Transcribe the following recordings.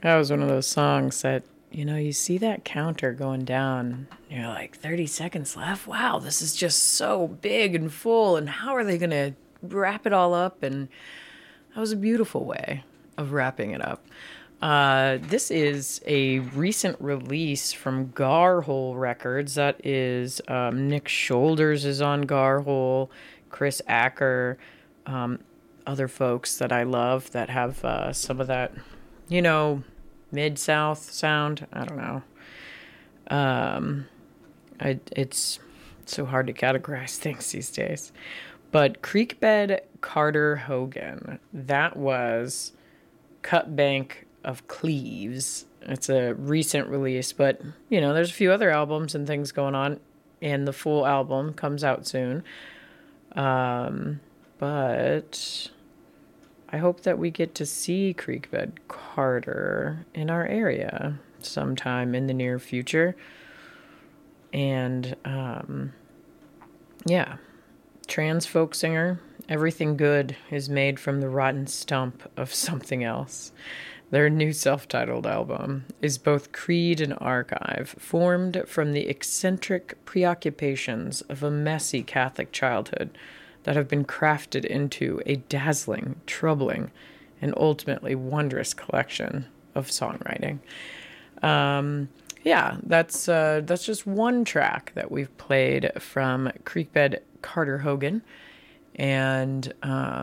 That was one of those songs that, you see that counter going down. You're like, 30 seconds left? Wow, this is just so big and full. And how are they going to wrap it all up? And that was a beautiful way of wrapping it up. This is a recent release from Garhole Records. That is Nick Shoulders is on Garhole, Chris Acker, other folks that I love that have some of that, mid-south sound. I don't know. It's so hard to categorize things these days. But Creekbed Carter Hogan, that was Cut Bank of Cleaves. It's a recent release, but, there's a few other albums and things going on, and the full album comes out soon. But I hope that we get to see Creekbed Carter in our area sometime in the near future. And, yeah, trans folk singer. Everything good is made from the rotten stump of something else. Their new self-titled album is both creed and archive, formed from the eccentric preoccupations of a messy Catholic childhood that have been crafted into a dazzling, troubling, and ultimately wondrous collection of songwriting. That's just one track that we've played from Creekbed Carter Hogan, and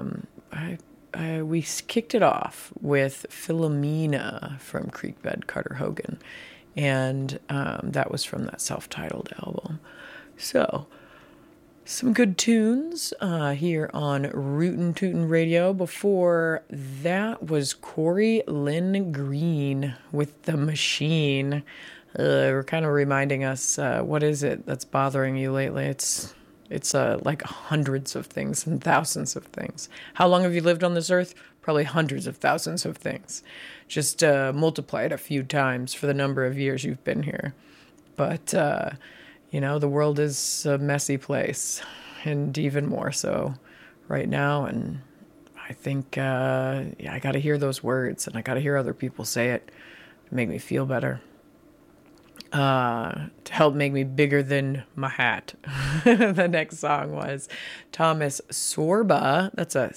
we kicked it off with Philomena from Creekbed Carter Hogan, and that was from that self-titled album. So, some good tunes here on Rootin' Tootin' Radio. Before that was Corey Lynn Green with The Machine. We're kind of reminding us, what is it that's bothering you lately? It's like hundreds of things and thousands of things. How long have you lived on this earth? Probably hundreds of thousands of things. Just multiply it a few times for the number of years you've been here. But, the world is a messy place, and even more so right now. And I think, I got to hear those words, and I got to hear other people say it to make me feel better. To help make me bigger than my hat. The next song was Thomas Sorba. That's a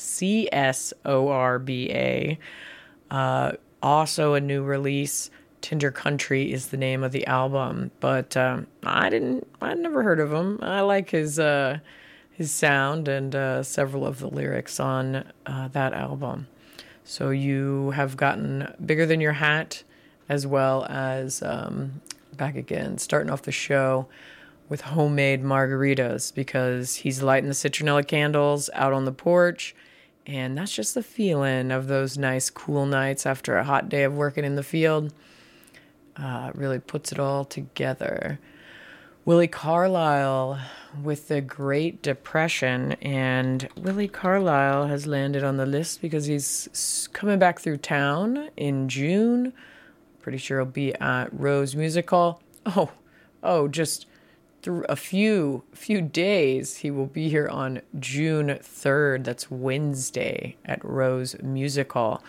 Csorba. Also a new release. Tinder Country is the name of the album, but I'd never heard of him. I like his sound and several of the lyrics on that album. So you have gotten Bigger Than Your Hat, as well as back again, starting off the show with Homemade Margaritas, because he's lighting the citronella candles out on the porch, and that's just the feeling of those nice cool nights after a hot day of working in the field. Really puts it all together. Willie Carlisle with the Great Depression, and Willie Carlisle has landed on the list because he's coming back through town in June. Pretty sure he'll be at Rose Music Hall. Just through a few days, he will be here on June 3rd. That's Wednesday at Rose Music Hall.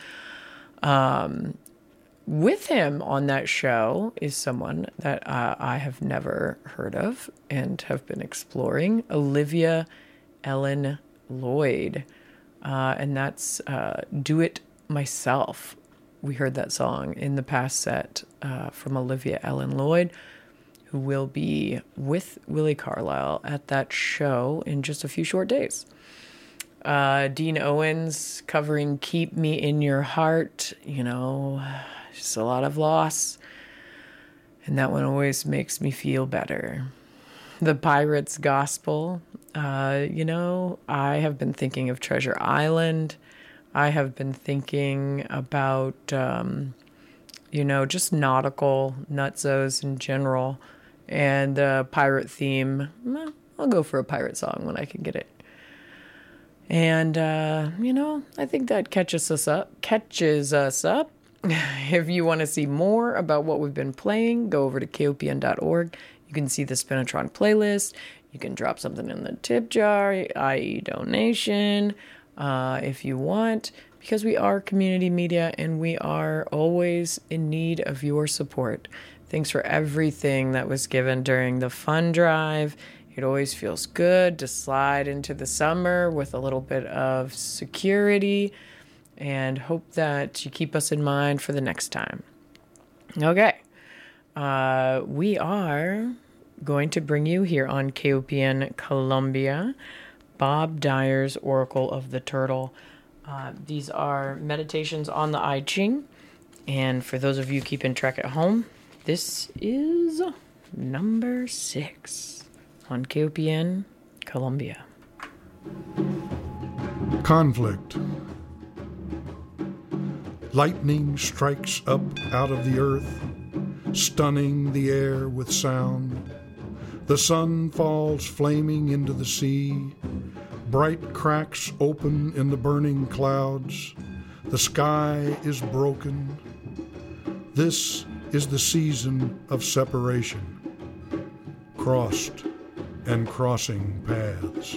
With him on that show is someone that I have never heard of and have been exploring, Olivia Ellen Lloyd. And that's Do It Myself. We heard that song in the past set from Olivia Ellen Lloyd, who will be with Willie Carlisle at that show in just a few short days. Dean Owens covering Keep Me in Your Heart, just a lot of loss. And that one always makes me feel better. The Pirates Gospel, I have been thinking of Treasure Island. I have been thinking about, just nautical nutzos in general. And the pirate theme, I'll go for a pirate song when I can get it. And, I think that catches us up. If you want to see more about what we've been playing, go over to kopn.org. You can see the Spinatron playlist. You can drop something in the tip jar, i.e. donation, if you want. because we are community media and we are always in need of your support. Thanks for everything that was given during the fund drive. It always feels good to slide into the summer with a little bit of security, and hope that you keep us in mind for the next time. Okay. We are going to bring you here on KOPN Columbia, Bob Dyer's Oracle of the Turtle. These are meditations on the I Ching. And for those of you keeping track at home, this is number 6 on KOPN Columbia. Conflict. Lightning strikes up out of the earth, stunning the air with sound. The sun falls flaming into the sea. Bright cracks open in the burning clouds. The sky is broken. This is the season of separation, crossed and crossing paths.